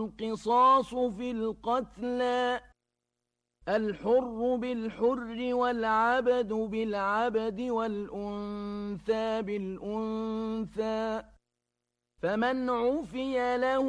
القصاص في القتلى الحر بالحر والعبد بالعبد والأنثى بالأنثى فمن عفي له